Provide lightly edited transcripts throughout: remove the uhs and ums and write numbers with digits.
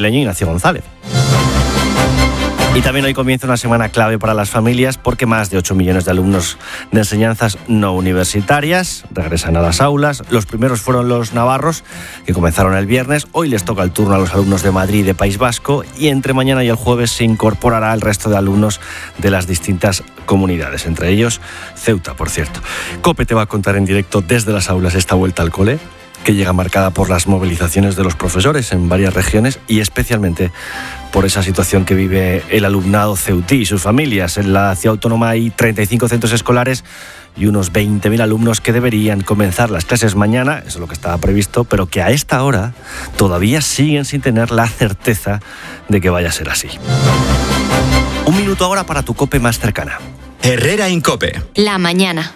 madrileño Ignacio González. Y también hoy comienza una semana clave para las familias porque más de 8 millones de alumnos de enseñanzas no universitarias regresan a las aulas. Los primeros fueron los navarros, que comenzaron el viernes. Hoy les toca el turno a los alumnos de Madrid y de País Vasco, y entre mañana y el jueves se incorporará el resto de alumnos de las distintas comunidades, entre ellos Ceuta, por cierto. COPE te va a contar en directo desde las aulas esta vuelta al cole, que llega marcada por las movilizaciones de los profesores en varias regiones y especialmente por esa situación que vive el alumnado ceutí y sus familias. En la ciudad autónoma hay 35 centros escolares y unos 20.000 alumnos que deberían comenzar las clases mañana, eso es lo que estaba previsto, pero que a esta hora todavía siguen sin tener la certeza de que vaya a ser así. Un minuto ahora para tu COPE más cercana. Herrera en COPE. La mañana.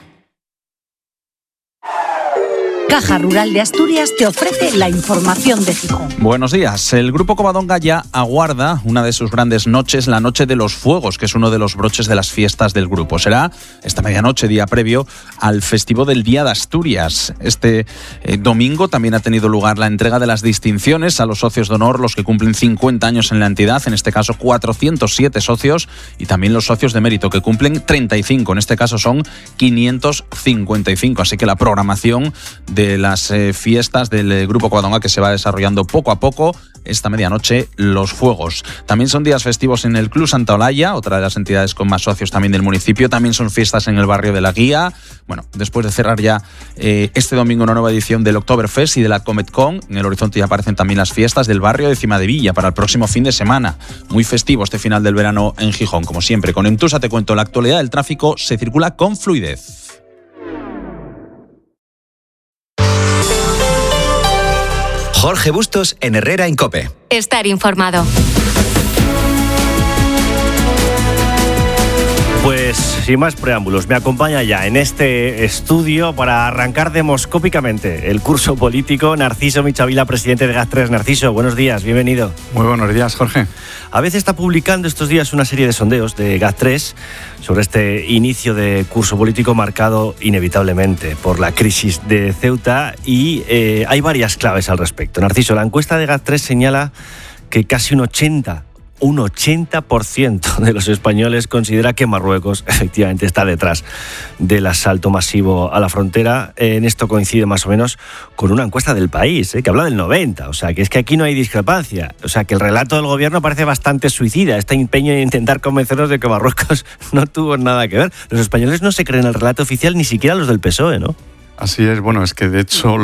Caja Rural de Asturias te ofrece la información de Gijón. Buenos días. El Grupo Covadonga ya aguarda una de sus grandes noches, la Noche de los Fuegos, que es uno de los broches de las fiestas del grupo. Será esta medianoche, día previo al festivo del Día de Asturias. Este domingo también ha tenido lugar la entrega de las distinciones a los socios de honor, los que cumplen 50 años en la entidad, en este caso 407 socios, y también los socios de mérito, que cumplen 35, en este caso son 555. Así que la programación de las fiestas del Grupo Covadonga, que se va desarrollando poco a poco, esta medianoche los fuegos. También son días festivos en el Club Santa Olaya, otra de las entidades con más socios también del municipio. También son fiestas en el barrio de la Guía. Bueno, después de cerrar ya este domingo una nueva edición del Oktoberfest y de la CometCon, en el horizonte ya aparecen también las fiestas del barrio de Cimadevilla para el próximo fin de semana. Muy festivo este final del verano en Gijón, como siempre. Con Entusa te cuento la actualidad del tráfico. Se circula con fluidez. Jorge Bustos en Herrera en COPE. Estar informado. Pues sin más preámbulos, me acompaña ya en este estudio para arrancar demoscópicamente el curso político Narciso Michavila, presidente de GAT3. Narciso, buenos días, bienvenido. Muy buenos días, Jorge. A veces está publicando estos días una serie de sondeos de GAT3 sobre este inicio de curso político marcado inevitablemente por la crisis de Ceuta y hay varias claves al respecto. Narciso, la encuesta de GAT3 señala que casi un 80% de los españoles considera que Marruecos efectivamente está detrás del asalto masivo a la frontera. En esto coincide más o menos con una encuesta del País, que habla del 90%. O sea, que es que aquí no hay discrepancia. O sea, que el relato del gobierno parece bastante suicida. Este empeño en intentar convencernos de que Marruecos no tuvo nada que ver. Los españoles no se creen el relato oficial, ni siquiera los del PSOE, ¿no? Así es, bueno, es que de hecho,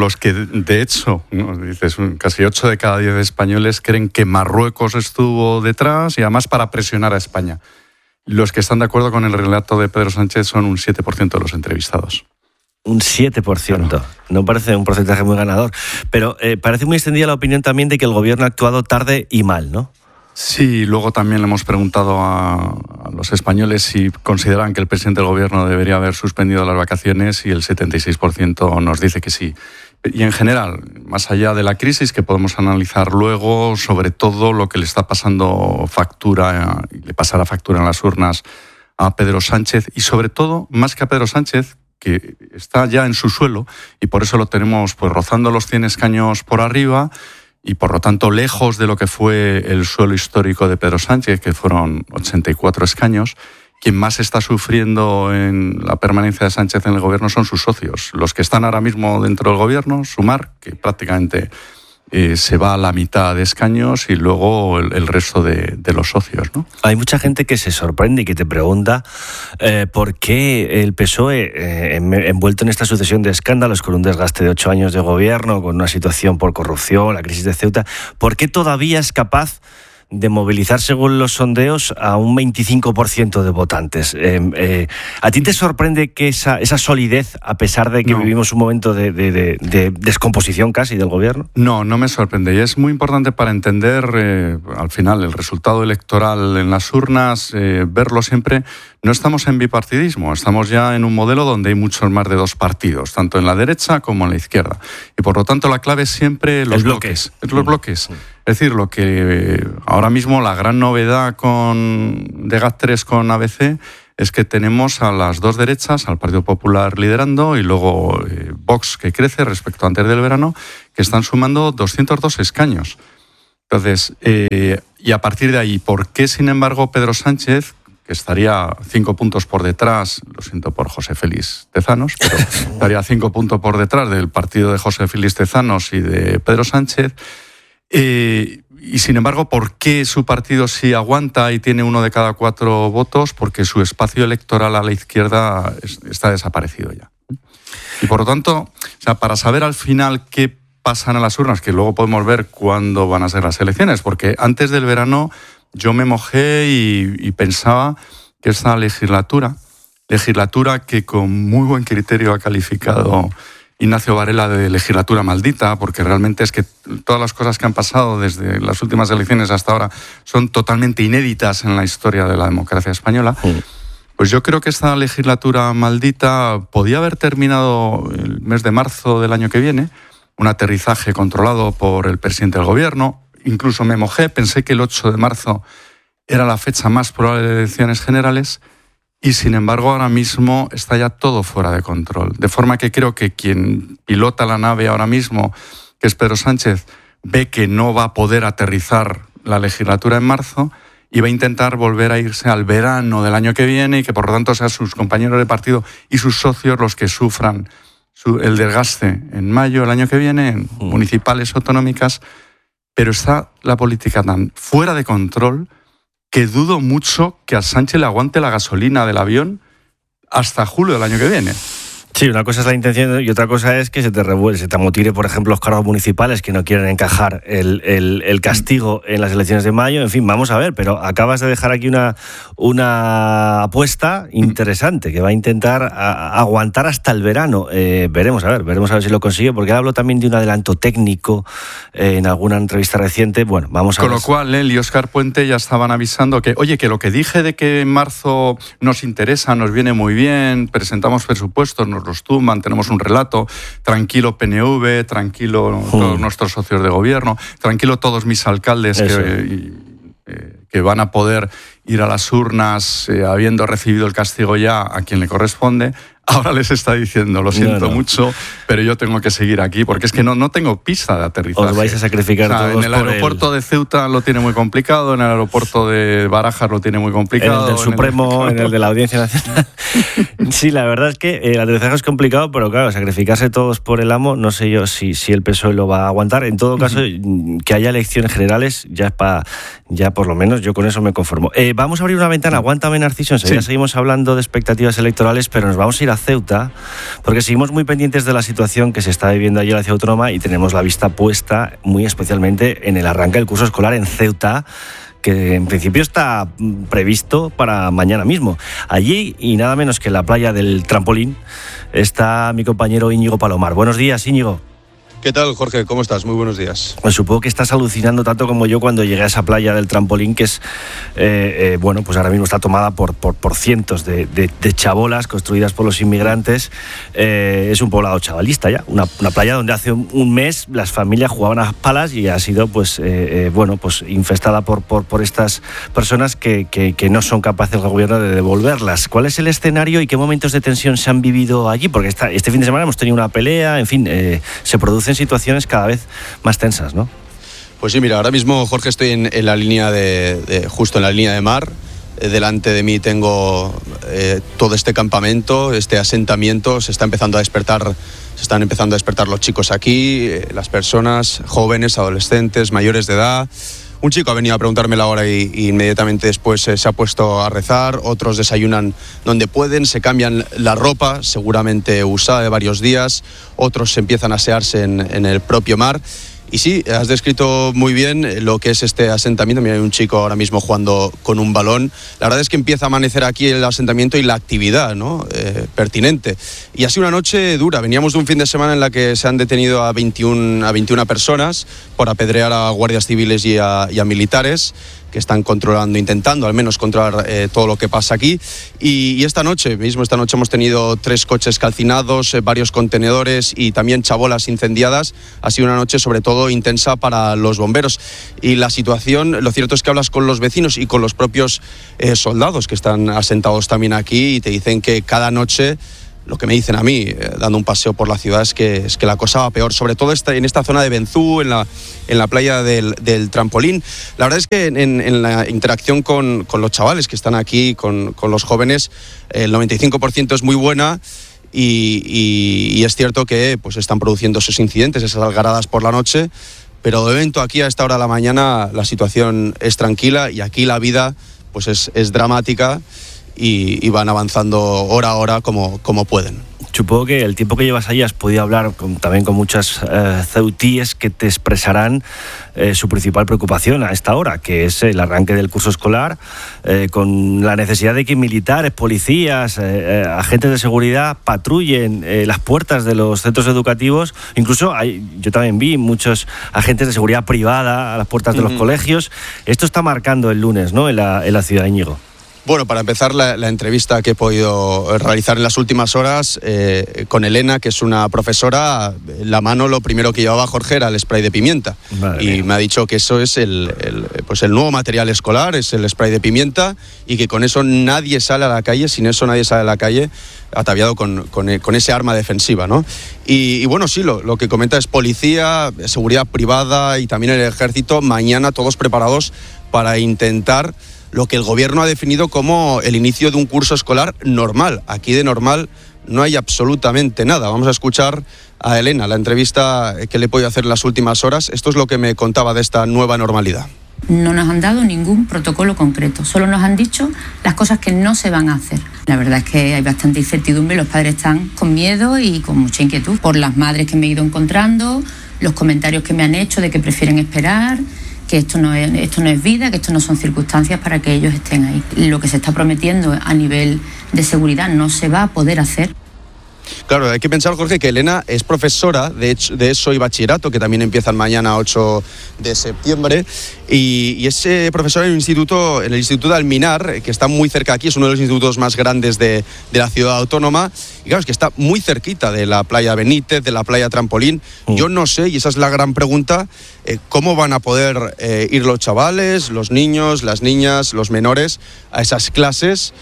¿no? Dices, casi 8 de cada 10 españoles creen que Marruecos estuvo detrás y además para presionar a España. Los que están de acuerdo con el relato de Pedro Sánchez son un 7% de los entrevistados. Un 7%. Claro. No parece un porcentaje muy ganador, pero parece muy extendida la opinión también de que el gobierno ha actuado tarde y mal, ¿no? Sí, luego también le hemos preguntado a los españoles si consideran que el presidente del gobierno debería haber suspendido las vacaciones y el 76% nos dice que sí. Y en general, más allá de la crisis que podemos analizar luego, sobre todo lo que le está pasando factura, le pasará factura en las urnas a Pedro Sánchez y sobre todo, más que a Pedro Sánchez, que está ya en su suelo y por eso lo tenemos pues rozando los 100 escaños por arriba, y por lo tanto lejos de lo que fue el suelo histórico de Pedro Sánchez, que fueron 84 escaños. Quien más está sufriendo en la permanencia de Sánchez en el gobierno son sus socios. Los que están ahora mismo dentro del gobierno, Sumar, que prácticamente se va a la mitad de escaños, y luego el resto de los socios, ¿no? Hay mucha gente que se sorprende y que te pregunta por qué el PSOE, envuelto en esta sucesión de escándalos, con un desgaste de 8 años de gobierno, con una situación por corrupción, la crisis de Ceuta, ¿por qué todavía es capaz de movilizar, según los sondeos, a un 25% de votantes? ¿A ti te sorprende que esa solidez, a pesar de que vivimos un momento de descomposición casi del gobierno? No me sorprende. Y es muy importante para entender, al final, el resultado electoral en las urnas, verlo siempre. No estamos en bipartidismo, estamos ya en un modelo donde hay muchos más de 2 partidos, tanto en la derecha como en la izquierda. Y por lo tanto la clave es siempre los bloques. Los bloques. Es decir, lo que ahora mismo la gran novedad de GAT3 con ABC es que tenemos a las 2 derechas, al Partido Popular liderando y luego Vox, que crece respecto a antes del verano, que están sumando 202 escaños. Entonces, y a partir de ahí, ¿por qué, sin embargo, Pedro Sánchez, que estaría 5 puntos por detrás, lo siento por José Félix Tezanos, pero estaría 5 puntos por detrás del partido de José Félix Tezanos y de Pedro Sánchez, y sin embargo, ¿por qué su partido sí aguanta y tiene 1 de cada 4 votos? Porque su espacio electoral a la izquierda está desaparecido ya. Y por lo tanto, o sea, para saber al final qué pasan a las urnas, que luego podemos ver cuándo van a ser las elecciones, porque antes del verano yo me mojé y pensaba que esta legislatura que con muy buen criterio ha calificado Ignacio Varela de legislatura maldita, porque realmente es que todas las cosas que han pasado desde las últimas elecciones hasta ahora son totalmente inéditas en la historia de la democracia española. Pues yo creo que esta legislatura maldita podía haber terminado el mes de marzo del año que viene, un aterrizaje controlado por el presidente del gobierno. Incluso me mojé, pensé que el 8 de marzo era la fecha más probable de elecciones generales, y sin embargo ahora mismo está ya todo fuera de control. De forma que creo que quien pilota la nave ahora mismo, que es Pedro Sánchez, ve que no va a poder aterrizar la legislatura en marzo y va a intentar volver a irse al verano del año que viene, y que por lo tanto sean sus compañeros de partido y sus socios los que sufran el desgaste en mayo del año que viene, en municipales, autonómicas. Pero está la política tan fuera de control que dudo mucho que a Sánchez le aguante la gasolina del avión hasta julio del año que viene. Sí, una cosa es la intención y otra cosa es que se te amotire, por ejemplo, los cargos municipales que no quieren encajar el castigo en las elecciones de mayo. En fin, vamos a ver, pero acabas de dejar aquí una apuesta interesante que va a intentar aguantar hasta el verano. Veremos a ver si lo consigue, porque hablo también de un adelanto técnico en alguna entrevista reciente. Bueno, vamos a ver. Con lo cual, él y Óscar Puente ya estaban avisando que, oye, que lo que dije de que en marzo nos interesa, nos viene muy bien, presentamos presupuestos, nos los tumban, tenemos un relato, tranquilo PNV, tranquilo todos nuestros socios de gobierno, tranquilo todos mis alcaldes que van a poder ir a las urnas habiendo recibido el castigo ya a quien le corresponde. Ahora les está diciendo, lo siento mucho, pero yo tengo que seguir aquí, porque es que no tengo pista de aterrizaje. Os vais a sacrificar todos. En el aeropuerto de Ceuta lo tiene muy complicado, en el aeropuerto de Barajas lo tiene muy complicado. En el del Supremo, en el de la Audiencia Nacional. Sí, la verdad es que el aterrizaje es complicado, pero claro, sacrificarse todos por el amo, no sé yo si el PSOE lo va a aguantar. En todo caso, que haya elecciones generales, ya por lo menos yo con eso me conformo. Vamos a abrir una ventana, aguántame, Narciso, enseguida seguimos hablando de expectativas electorales, pero nos vamos a ir a Ceuta, porque seguimos muy pendientes de la situación que se está viviendo allí en la ciudad autónoma y tenemos la vista puesta muy especialmente en el arranque del curso escolar en Ceuta, que en principio está previsto para mañana mismo. Allí, y nada menos que en la playa del Trampolín, está mi compañero Íñigo Palomar. Buenos días, Íñigo. ¿Qué tal, Jorge? ¿Cómo estás? Muy buenos días. Pues supongo que estás alucinando tanto como yo cuando llegué a esa playa del Trampolín, que es, pues ahora mismo está tomada por cientos de chabolas construidas por los inmigrantes. Es un poblado chavalista ya, una playa donde hace un mes las familias jugaban a palas y ha sido pues infestada por estas personas que no son capaces el gobierno de devolverlas. ¿Cuál es el escenario y qué momentos de tensión se han vivido allí? Porque este fin de semana hemos tenido una pelea, en fin, se producen situaciones cada vez más tensas, ¿no? Pues sí, mira, ahora mismo, Jorge, estoy en la línea justo en la línea de mar. Delante de mí tengo todo este campamento, este asentamiento. Se están empezando a despertar los chicos aquí, las personas, jóvenes, adolescentes, mayores de edad. Un chico ha venido a preguntarme la hora y inmediatamente después se ha puesto a rezar. Otros desayunan donde pueden, se cambian la ropa, seguramente usada de varios días. Otros empiezan a asearse en el propio mar. Y sí, has descrito muy bien lo que es este asentamiento. Mira, hay un chico ahora mismo jugando con un balón. La verdad es que empieza a amanecer aquí el asentamiento y la actividad, ¿no? Pertinente. Y ha sido una noche dura. Veníamos de un fin de semana en la que se han detenido a 21 personas por apedrear a guardias civiles y a militares que están intentando al menos controlar todo lo que pasa aquí. Y esta noche hemos tenido 3 coches calcinados, varios contenedores y también chabolas incendiadas. Ha sido una noche sobre todo intensa para los bomberos. Y la situación, lo cierto es que hablas con los vecinos y con los propios soldados que están asentados también aquí y te dicen que cada noche lo que me dicen a mí, dando un paseo por la ciudad, es que la cosa va peor, sobre todo en esta zona de Benzú, en la playa del Trampolín. La verdad es que en la interacción con los chavales que están aquí, con los jóvenes, el 95% es muy buena. Y es cierto que pues están produciendo esos incidentes, esas algaradas por la noche, pero de momento aquí a esta hora de la mañana la situación es tranquila y aquí la vida pues es dramática y van avanzando hora a hora como pueden. Supongo que el tiempo que llevas ahí has podido hablar también con muchas ceutíes que te expresarán su principal preocupación a esta hora, que es el arranque del curso escolar, con la necesidad de que militares, policías, agentes de seguridad patrullen las puertas de los centros educativos. Incluso yo también vi muchos agentes de seguridad privada a las puertas de los colegios. Esto está marcando el lunes, ¿no?, en la ciudad de Íñigo. Bueno, para empezar, la entrevista que he podido realizar en las últimas horas con Elena, que es una profesora, la mano lo primero que llevaba Jorge era el spray de pimienta. Madre mía. Me ha dicho que eso es el nuevo material escolar, es el spray de pimienta, y que con eso nadie sale a la calle, sin eso nadie sale a la calle ataviado con ese arma defensiva, ¿no? Y bueno, sí, lo que comenta es policía, seguridad privada y también el ejército, mañana todos preparados para intentar lo que el gobierno ha definido como el inicio de un curso escolar normal. Aquí de normal no hay absolutamente nada. Vamos a escuchar a Elena, la entrevista que le he podido hacer en las últimas horas. Esto es lo que me contaba de esta nueva normalidad. No nos han dado ningún protocolo concreto, solo nos han dicho las cosas que no se van a hacer. La verdad es que hay bastante incertidumbre, los padres están con miedo y con mucha inquietud por las madres que me he ido encontrando, los comentarios que me han hecho de que prefieren esperar, que esto no es vida, que esto no son circunstancias para que ellos estén ahí. Lo que se está prometiendo a nivel de seguridad no se va a poder hacer. Claro, hay que pensar, Jorge, que Elena es profesora de ESO y bachillerato, que también empiezan mañana 8 de septiembre, y es profesora en el Instituto de Alminar, que está muy cerca aquí, es uno de los institutos más grandes de la ciudad autónoma, y claro, es que está muy cerquita de la playa Benítez, de la playa Trampolín. Yo no sé, y esa es la gran pregunta, cómo van a poder ir los chavales, los niños, las niñas, los menores a esas clases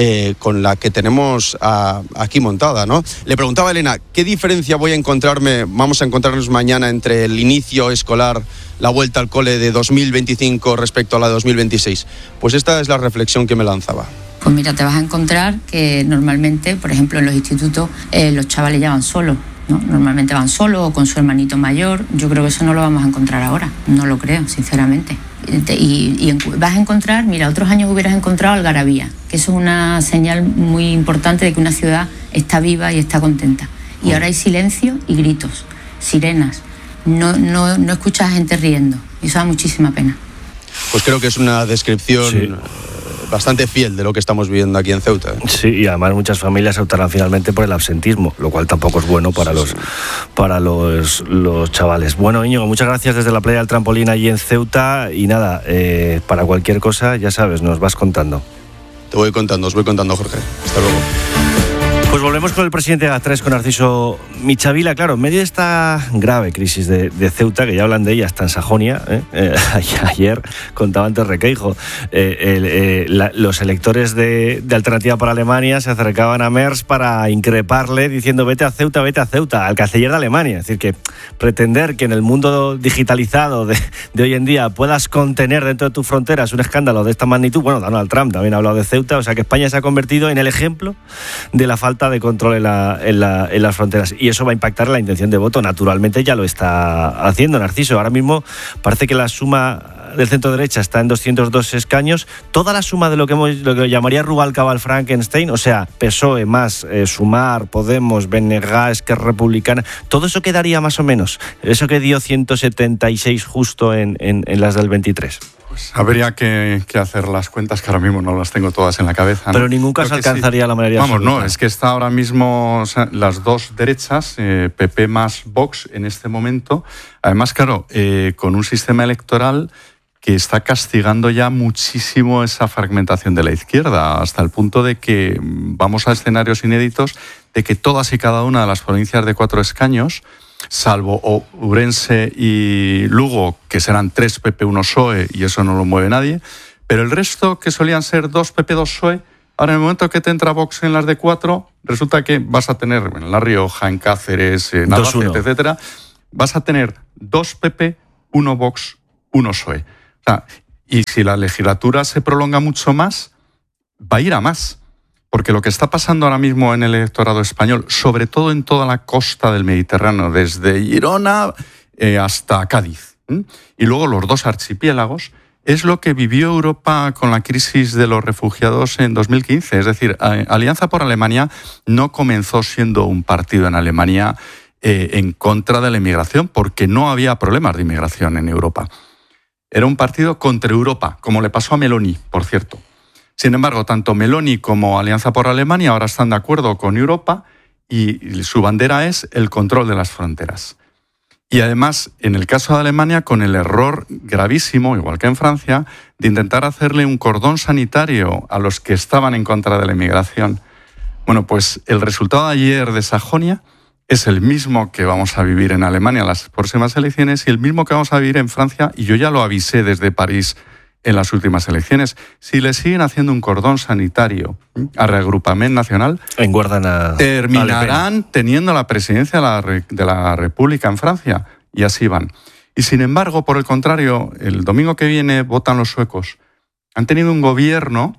con la que tenemos aquí montada, ¿no? Le preguntaba a Elena, ¿qué diferencia vamos a encontrarnos mañana entre el inicio escolar, la vuelta al cole de 2025 respecto a la de 2026? Pues esta es la reflexión que me lanzaba. Pues mira, te vas a encontrar que normalmente, por ejemplo, en los institutos los chavales ya van solos, ¿no? Normalmente van solos o con su hermanito mayor. Yo creo que eso no lo vamos a encontrar ahora, no lo creo, sinceramente. Y vas a encontrar, mira, otros años hubieras encontrado algarabía, que eso es una señal muy importante de que una ciudad está viva y está contenta. Y ahora hay silencio y gritos, sirenas, no escuchas a gente riendo, y eso da muchísima pena. Pues creo que es una descripción bastante fiel de lo que estamos viviendo aquí en Ceuta. Sí, y además muchas familias optarán finalmente por el absentismo, lo cual tampoco es bueno para los chavales. Bueno, Íñigo, muchas gracias desde la playa del Trampolín allí en Ceuta, y nada, para cualquier cosa, ya sabes, nos vas contando. Os voy contando, Jorge. Hasta luego. Pues volvemos con el presidente de GAT3, con Narciso Michavila. Claro, en medio de esta grave crisis de Ceuta, que ya hablan de ella hasta en Sajonia, ayer contaba antes Requeijo, los electores de Alternativa para Alemania se acercaban a Merz para increparle diciendo vete a Ceuta, al canciller de Alemania. Es decir, que pretender que en el mundo digitalizado de hoy en día puedas contener dentro de tus fronteras un escándalo de esta magnitud. Bueno, Donald Trump también ha hablado de Ceuta, o sea que España se ha convertido en el ejemplo de la falta de control en las fronteras, y eso va a impactar en la intención de voto. Naturalmente ya lo está haciendo, Narciso. Ahora mismo parece que la suma del centro derecha está en 202 escaños. Toda la suma de lo que llamaría Rubalcaba Frankenstein, o sea, PSOE más Sumar, Podemos, BNG, Esquerra Republicana, todo eso quedaría más o menos, eso que dio 176 justo en las del 23. Pues habría que hacer las cuentas, que ahora mismo no las tengo todas en la cabeza, ¿no? Pero en ningún caso alcanzaría la mayoría absoluta. No, es que está ahora mismo, o sea, las dos derechas, PP más Vox en este momento, además, claro, con un sistema electoral que está castigando ya muchísimo esa fragmentación de la izquierda, hasta el punto de que vamos a escenarios inéditos de que todas y cada una de las provincias de 4 escaños, salvo Ourense y Lugo, que serán 3 PP, 1 PSOE, y eso no lo mueve nadie, pero el resto, que solían ser 2 PP, 2 PSOE, Ahora, en el momento que te entra Vox en las de 4, resulta que vas a tener en La Rioja, en Cáceres, en Albacete, etcétera, vas a tener 2 PP, 1 Vox, 1 PSOE. O sea, y si la legislatura se prolonga mucho más, va a ir a más. Porque lo que está pasando ahora mismo en el electorado español, sobre todo en toda la costa del Mediterráneo, desde Girona hasta Cádiz, y luego los 2 archipiélagos, es lo que vivió Europa con la crisis de los refugiados en 2015. Es decir, Alianza por Alemania no comenzó siendo un partido en Alemania en contra de la inmigración, porque no había problemas de inmigración en Europa. Era un partido contra Europa, como le pasó a Meloni, por cierto. Sin embargo, tanto Meloni como Alianza por Alemania ahora están de acuerdo con Europa y su bandera es el control de las fronteras. Y además, en el caso de Alemania, con el error gravísimo, igual que en Francia, de intentar hacerle un cordón sanitario a los que estaban en contra de la inmigración. Bueno, pues el resultado de ayer de Sajonia es el mismo que vamos a vivir en Alemania en las próximas elecciones y el mismo que vamos a vivir en Francia, y yo ya lo avisé desde París en las últimas elecciones. Si le siguen haciendo un cordón sanitario a Reagrupament Nacional, terminarán teniendo la presidencia de la República en Francia, y así van. Y sin embargo, por el contrario, el domingo que viene votan los suecos. Han tenido un gobierno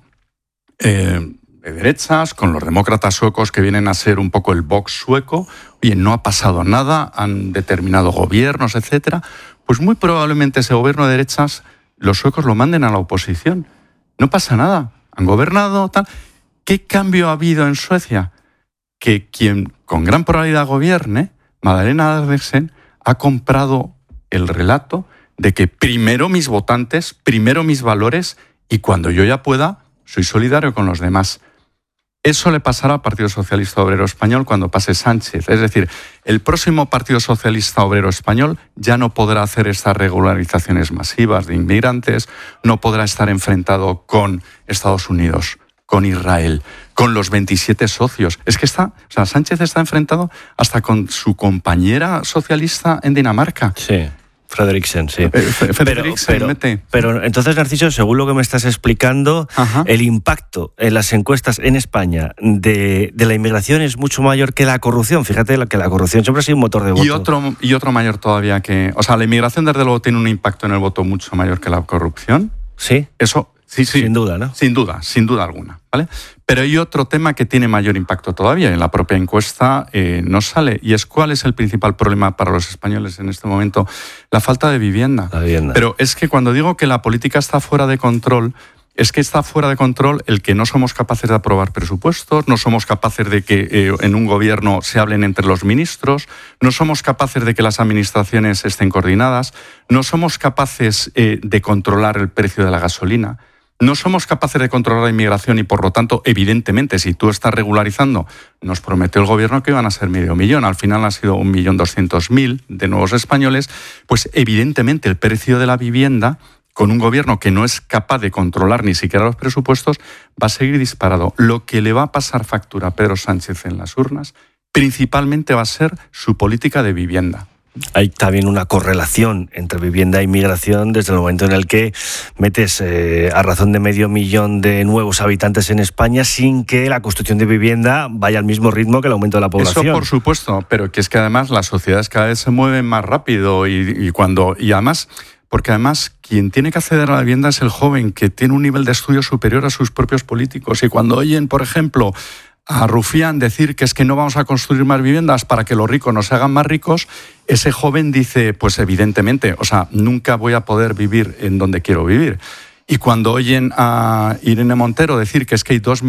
de derechas, con los demócratas suecos que vienen a ser un poco el Vox sueco. Oye, no ha pasado nada, han determinado gobiernos, etcétera. Pues muy probablemente ese gobierno de derechas los suecos lo manden a la oposición. No pasa nada. Han gobernado, tal. ¿Qué cambio ha habido en Suecia? Que quien con gran probabilidad gobierne, Magdalena Andersen, ha comprado el relato de que primero mis votantes, primero mis valores, y cuando yo ya pueda, soy solidario con los demás. Eso le pasará al Partido Socialista Obrero Español cuando pase Sánchez. Es decir, el próximo Partido Socialista Obrero Español ya no podrá hacer estas regularizaciones masivas de inmigrantes, no podrá estar enfrentado con Estados Unidos, con Israel, con los 27 socios. Es que Sánchez está enfrentado hasta con su compañera socialista en Dinamarca. Sí. Frederiksen, sí. Pero entonces, Narciso, según lo que me estás explicando, el impacto en las encuestas en España de la inmigración es mucho mayor que la corrupción. Fíjate que la corrupción siempre ha sido un motor de voto. Y otro mayor todavía que... O sea, la inmigración desde luego tiene un impacto en el voto mucho mayor que la corrupción. ¿Sí? Eso... Sí, sin duda, ¿no? Sin duda alguna, ¿vale? Pero hay otro tema que tiene mayor impacto todavía, en la propia encuesta no sale, y es cuál es el principal problema para los españoles en este momento: la falta de vivienda. La vivienda. Pero es que cuando digo que la política está fuera de control, es que está fuera de control el que no somos capaces de aprobar presupuestos, no somos capaces de que en un gobierno se hablen entre los ministros, no somos capaces de que las administraciones estén coordinadas, no somos capaces de controlar el precio de la gasolina. No somos capaces de controlar la inmigración y, por lo tanto, evidentemente, si tú estás regularizando, nos prometió el gobierno que iban a ser 500.000, al final ha sido 1.200.000 de nuevos españoles, pues evidentemente el precio de la vivienda, con un gobierno que no es capaz de controlar ni siquiera los presupuestos, va a seguir disparado. Lo que le va a pasar factura a Pedro Sánchez en las urnas, principalmente va a ser su política de vivienda. Hay también una correlación entre vivienda e inmigración desde el momento en el que metes a razón de 500.000 de nuevos habitantes en España sin que la construcción de vivienda vaya al mismo ritmo que el aumento de la población. Eso por supuesto, pero que es que además las sociedades cada vez se mueven más rápido y además... Porque además quien tiene que acceder a la vivienda es el joven, que tiene un nivel de estudio superior a sus propios políticos. Y cuando oyen, por ejemplo, a Rufián decir que es que no vamos a construir más viviendas para que los ricos no se hagan más ricos, ese joven dice, pues evidentemente, nunca voy a poder vivir en donde quiero vivir. Y cuando oyen a Irene Montero decir que es que hay 2,5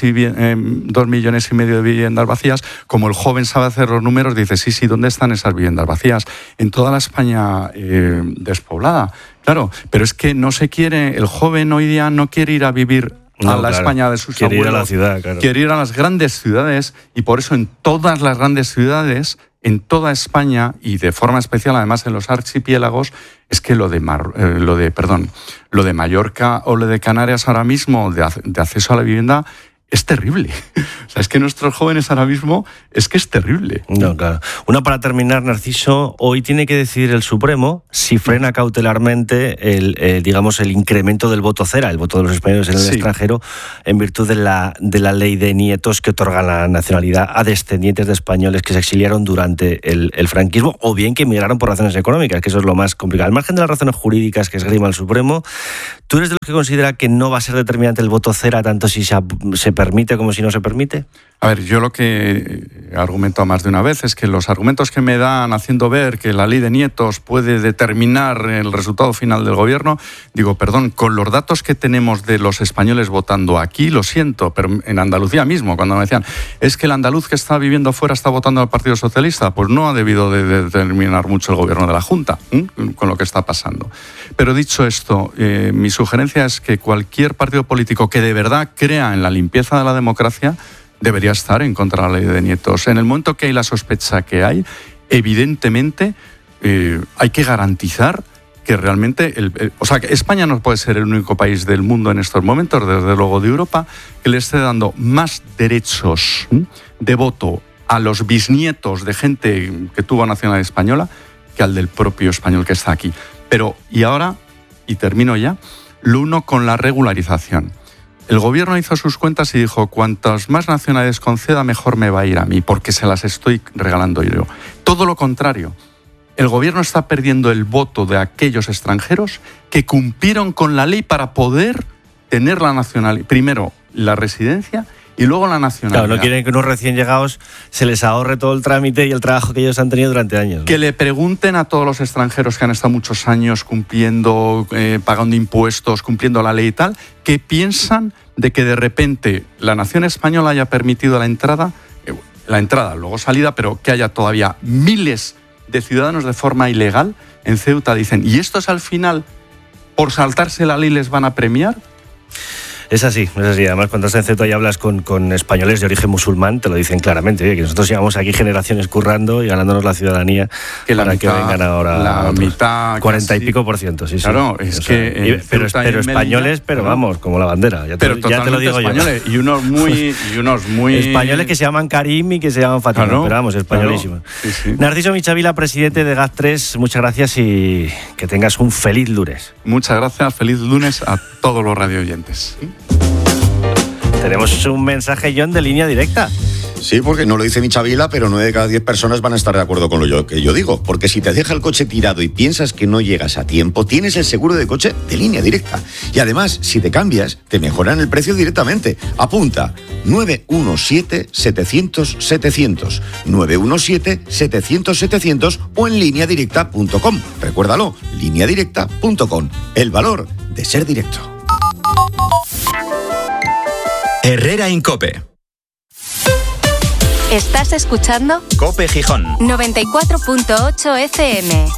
millones de viviendas vacías, como el joven sabe hacer los números, dice, sí, ¿dónde están esas viviendas vacías? En toda la España despoblada. Claro, pero es que no se quiere, el joven hoy día no quiere ir a vivir a la España de sus abuelos. Quiere ir a la ciudad, claro. Quiere ir a las grandes ciudades, y por eso en todas las grandes ciudades, en toda España, y de forma especial además en los archipiélagos, es que lo de Mallorca o lo de Canarias ahora mismo, de acceso a la vivienda, es terrible. O sea, es que nuestros jóvenes ahora mismo es que es terrible. No, claro. Una para terminar, Narciso, hoy tiene que decidir el Supremo si frena cautelarmente el incremento del voto cera, el voto de los españoles en el extranjero, en virtud de la ley de nietos que otorga la nacionalidad a descendientes de españoles que se exiliaron durante el franquismo o bien que emigraron por razones económicas, que eso es lo más complicado. Al margen de las razones jurídicas que esgrima el Supremo, ¿tú eres de los que considera que no va a ser determinante el voto cera tanto si se permite como si no se permite? A ver, yo lo que he argumentado más de una vez es que los argumentos que me dan haciendo ver que la ley de nietos puede determinar el resultado final del gobierno, digo, perdón, con los datos que tenemos de los españoles votando aquí, lo siento, pero en Andalucía mismo, cuando me decían, es que el andaluz que está viviendo fuera está votando al Partido Socialista, pues no ha debido de determinar mucho el gobierno de la Junta, con lo que está pasando. Pero dicho esto, mi sugerencia es que cualquier partido político que de verdad crea en la limpieza de la democracia debería estar en contra de la ley de nietos. En el momento que hay la sospecha que hay, evidentemente hay que garantizar que realmente... que España no puede ser el único país del mundo en estos momentos, desde luego de Europa, que le esté dando más derechos de voto a los bisnietos de gente que tuvo nacionalidad española que al del propio español que está aquí. Pero, y ahora, y termino ya, lo uno con la regularización. El gobierno hizo sus cuentas y dijo, cuantas más nacionalidades conceda, mejor me va a ir a mí, porque se las estoy regalando yo. Todo lo contrario. El gobierno está perdiendo el voto de aquellos extranjeros que cumplieron con la ley para poder tener la nacionalidad. Primero, la residencia y luego la nacionalidad. Claro, no quieren que unos recién llegados se les ahorre todo el trámite y el trabajo que ellos han tenido durante años, ¿no? Que le pregunten a todos los extranjeros que han estado muchos años cumpliendo, pagando impuestos, cumpliendo la ley y tal, que piensan de que de repente la nación española haya permitido la entrada, luego salida, pero que haya todavía miles de ciudadanos de forma ilegal en Ceuta. Dicen, ¿y estos al final, por saltarse la ley, les van a premiar? Es así. Además, cuando estás en Ceuta y hablas con españoles de origen musulmán, te lo dicen claramente. Oye, que nosotros llevamos aquí generaciones currando y ganándonos la ciudadanía que vengan ahora la mitad, 40 y pico %. Sí, claro, es que... Pero españoles, pero vamos, como la bandera. Ya te lo digo españoles, yo. Y unos muy... Españoles que se llaman Karim y que se llaman Fatima, pero vamos, españolísimos. Claro, sí. Narciso Michavila, presidente de GAT3, muchas gracias y que tengas un feliz lunes. Muchas gracias, feliz lunes a todos los radioyentes. Tenemos un mensaje, John, de línea directa. Sí, porque no lo dice Michavila, pero 9 de cada 10 personas van a estar de acuerdo con lo que yo digo. Porque si te deja el coche tirado y piensas que no llegas a tiempo, tienes el seguro de coche de Línea Directa. Y además, si te cambias, te mejoran el precio directamente. Apunta, 917-700-700. 917-700-700 o en lineadirecta.com. Recuérdalo, lineadirecta.com. El valor de ser directo. Herrera en COPE. ¿Estás escuchando? COPE Gijón. 94.8 FM.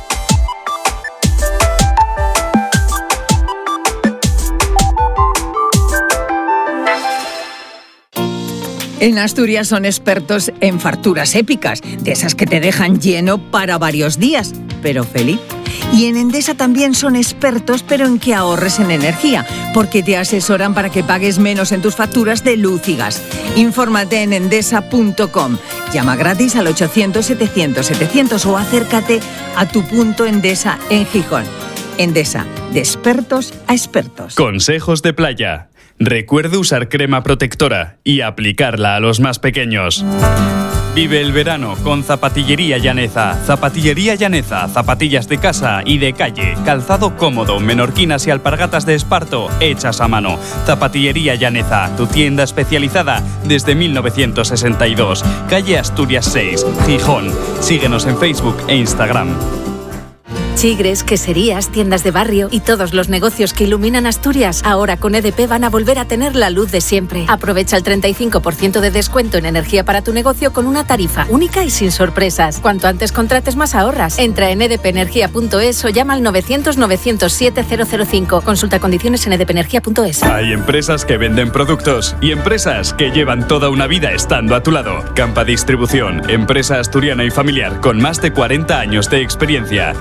En Asturias son expertos en farturas épicas, de esas que te dejan lleno para varios días, pero feliz. Y en Endesa también son expertos, pero en que ahorres en energía, porque te asesoran para que pagues menos en tus facturas de luz y gas. Infórmate en endesa.com. Llama gratis al 800-700-700 o acércate a tu punto Endesa en Gijón. Endesa, de expertos a expertos. Consejos de playa. Recuerde usar crema protectora y aplicarla a los más pequeños. Vive el verano con Zapatillería Llaneza. Zapatillería Llaneza, zapatillas de casa y de calle, calzado cómodo, menorquinas y alpargatas de esparto hechas a mano. Zapatillería Llaneza, tu tienda especializada desde 1962. Calle Asturias 6, Gijón. Síguenos en Facebook e Instagram. Chigres, queserías, tiendas de barrio y todos los negocios que iluminan Asturias, ahora con EDP van a volver a tener la luz de siempre. Aprovecha el 35% de descuento en energía para tu negocio con una tarifa única y sin sorpresas. Cuanto antes contrates, más ahorras. Entra en edpenergia.es o llama al 900-907-005. Consulta condiciones en edpenergia.es. Hay empresas que venden productos y empresas que llevan toda una vida estando a tu lado. Campa Distribución, empresa asturiana y familiar con más de 40 años de experiencia. 4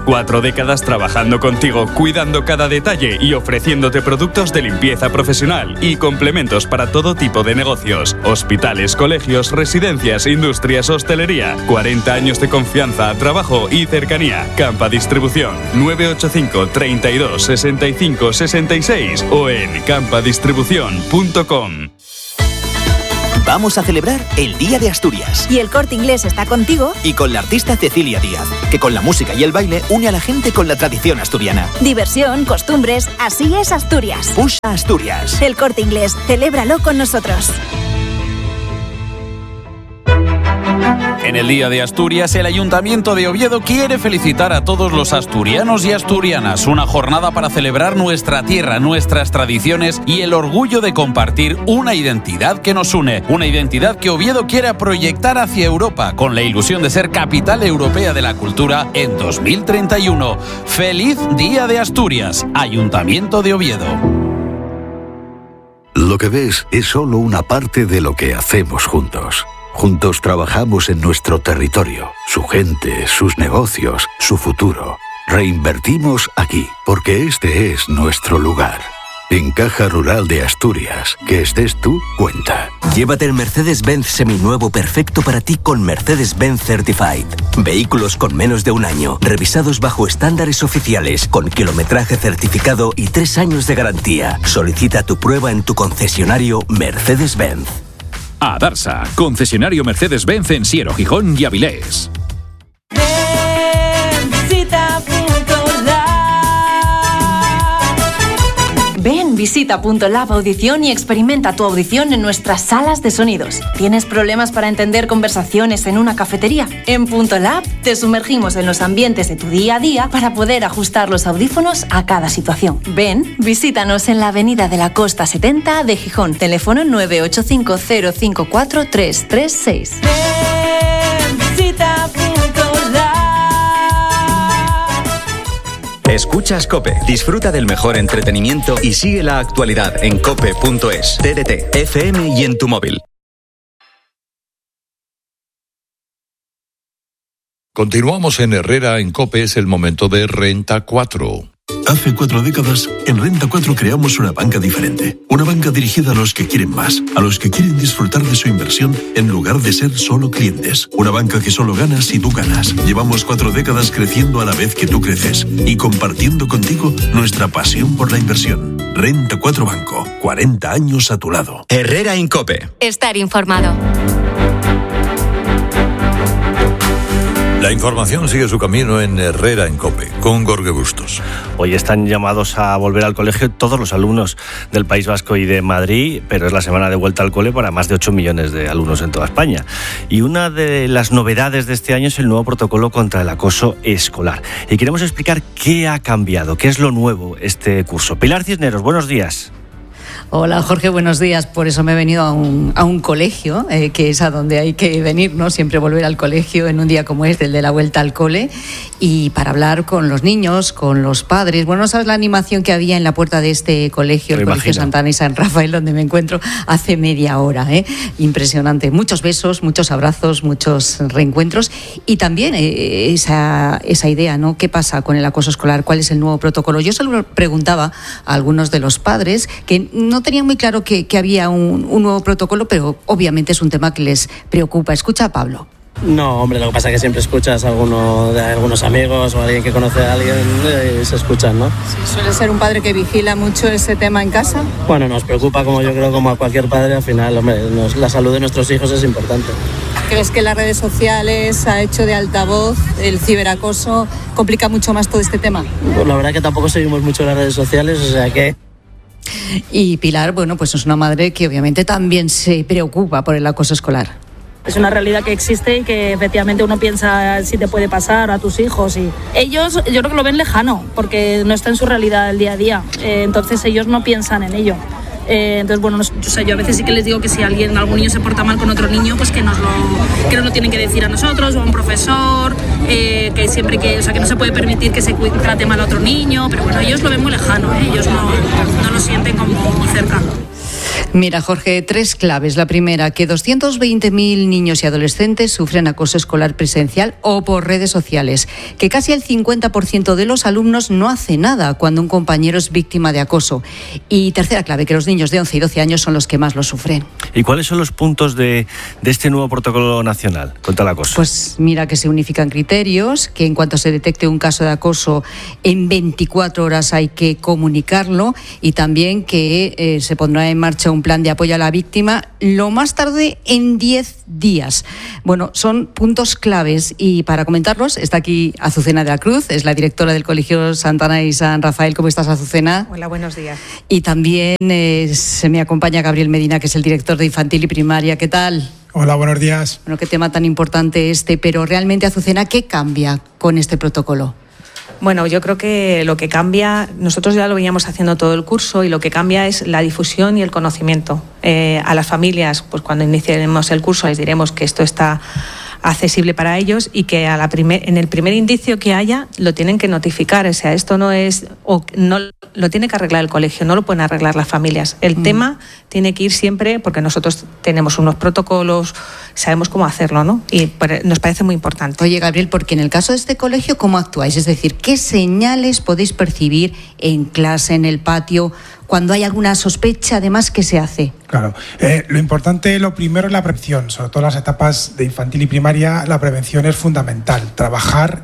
décadas trabajando contigo, cuidando cada detalle y ofreciéndote productos de limpieza profesional y complementos para todo tipo de negocios. Hospitales, colegios, residencias, industrias, hostelería. 40 años de confianza, trabajo y cercanía. Campa Distribución. 985 32 65 66 o en campadistribución.com. Vamos a celebrar el Día de Asturias. Y el Corte Inglés está contigo. Y con la artista Cecilia Díaz, que con la música y el baile une a la gente con la tradición asturiana. Diversión, costumbres, así es Asturias. Push Asturias. El Corte Inglés, celébralo con nosotros. En el Día de Asturias, el Ayuntamiento de Oviedo quiere felicitar a todos los asturianos y asturianas. Una jornada para celebrar nuestra tierra, nuestras tradiciones y el orgullo de compartir una identidad que nos une. Una identidad que Oviedo quiere proyectar hacia Europa, con la ilusión de ser capital europea de la cultura en 2031. ¡Feliz Día de Asturias! Ayuntamiento de Oviedo. Lo que ves es solo una parte de lo que hacemos juntos. Juntos trabajamos en nuestro territorio, su gente, sus negocios, su futuro. Reinvertimos aquí, porque este es nuestro lugar. En Caja Rural de Asturias, que estés tú, cuenta. Llévate el Mercedes-Benz seminuevo perfecto para ti con Mercedes-Benz Certified. Vehículos con menos de un año, revisados bajo estándares oficiales, con kilometraje certificado y 3 años de garantía. Solicita tu prueba en tu concesionario Mercedes-Benz. Adarsa, concesionario Mercedes-Benz en Siero, Gijón y Avilés. Ven, visita Punto Lab Audición y experimenta tu audición en nuestras salas de sonidos. ¿Tienes problemas para entender conversaciones en una cafetería? En Punto Lab te sumergimos en los ambientes de tu día a día para poder ajustar los audífonos a cada situación. Ven, visítanos en la Avenida de la Costa 70 de Gijón. Teléfono 985 054 336. Escuchas COPE. Disfruta del mejor entretenimiento y sigue la actualidad en cope.es, TDT, FM y en tu móvil. Continuamos en Herrera en COPE. Es el momento de Renta 4. Hace 4 décadas, en Renta 4 creamos una banca diferente. Una banca dirigida a los que quieren más, a los que quieren disfrutar de su inversión en lugar de ser solo clientes. Una banca que solo gana si tú ganas. Llevamos 4 décadas creciendo a la vez que tú creces y compartiendo contigo nuestra pasión por la inversión. Renta 4 Banco, 40 años a tu lado. Herrera en COPE. Estar informado. La información sigue su camino en Herrera en COPE, con Jorge Bustos. Hoy están llamados a volver al colegio todos los alumnos del País Vasco y de Madrid, pero es la semana de vuelta al cole para más de 8 millones de alumnos en toda España. Y una de las novedades de este año es el nuevo protocolo contra el acoso escolar. Y queremos explicar qué ha cambiado, qué es lo nuevo este curso. Pilar Cisneros, buenos días. Hola Jorge, buenos días. Por eso me he venido a un colegio, que es a donde hay que venir, ¿no? Siempre volver al colegio en un día como este, el de la vuelta al cole, y para hablar con los niños, con los padres. Bueno, no sabes la animación que había en la puerta de este colegio, el Colegio Santana y San Rafael, donde me encuentro hace media hora. Impresionante. Muchos besos, muchos abrazos, muchos reencuentros y también esa idea, ¿no? ¿Qué pasa con el acoso escolar? ¿Cuál es el nuevo protocolo? Yo se lo preguntaba a algunos de los padres que no tenían muy claro que había un nuevo protocolo, pero obviamente es un tema que les preocupa. Escucha a Pablo. No, hombre, lo que pasa es que siempre escuchas a algunos amigos o a alguien que conoce a alguien y se escuchan, ¿no? Sí, ¿suele ser un padre que vigila mucho ese tema en casa? Bueno, nos preocupa, como yo creo, como a cualquier padre. Al final, hombre, la salud de nuestros hijos es importante. ¿Crees que las redes sociales ha hecho de altavoz el ciberacoso? ¿Complica mucho más todo este tema? Pues la verdad que tampoco seguimos mucho las redes sociales, o sea que... Y Pilar, bueno, pues es una madre que obviamente también se preocupa por el acoso escolar. Es una realidad que existe y que efectivamente uno piensa si te puede pasar a tus hijos. Y ellos, yo creo que lo ven lejano, porque no está en su realidad el día a día. Entonces ellos no piensan en ello. Entonces, bueno, yo a veces sí que les digo que si algún niño se porta mal con otro niño, pues que nos lo tienen que decir a nosotros o a un profesor, que siempre que no se puede permitir que se trate mal a otro niño, pero bueno, ellos lo ven muy lejano, ellos no lo sienten como cerca. Mira, Jorge, 3 claves. La primera, que 220.000 niños y adolescentes sufren acoso escolar presencial o por redes sociales, que casi el 50% de los alumnos no hace nada cuando un compañero es víctima de acoso. Y tercera clave, que los niños de 11 y 12 años son los que más lo sufren. ¿Y cuáles son los puntos de este nuevo protocolo nacional contra el acoso? Pues mira, que se unifican criterios, que en cuanto se detecte un caso de acoso, en 24 horas hay que comunicarlo, y también que se pondrá en marcha un plan de apoyo a la víctima lo más tarde en 10 días. Bueno, son puntos claves, y para comentarlos está aquí Azucena de la Cruz, es la directora del Colegio Santana y San Rafael. ¿Cómo estás, Azucena? Hola, buenos días. Y también se me acompaña Gabriel Medina, que es el director de Infantil y Primaria. ¿Qué tal? Hola, buenos días. Bueno, qué tema tan importante pero realmente, Azucena, ¿qué cambia con este protocolo? Bueno, yo creo que lo que cambia, nosotros ya lo veníamos haciendo todo el curso, y lo que cambia es la difusión y el conocimiento. A las familias, pues cuando iniciemos el curso les diremos que esto está accesible para ellos, y que en el primer indicio que haya lo tienen que notificar. O sea, esto no es, o no lo tiene que arreglar el colegio, no lo pueden arreglar las familias. El tema tiene que ir siempre, porque nosotros tenemos unos protocolos, sabemos cómo hacerlo, ¿no? Y nos parece muy importante. Oye, Gabriel, porque en el caso de este colegio, ¿cómo actuáis? Es decir, ¿qué señales podéis percibir en clase, en el patio, cuando hay alguna sospecha? Además, ¿qué se hace? Claro, lo importante, lo primero, es la prevención. Sobre todo en las etapas de infantil y primaria, la prevención es fundamental. Trabajar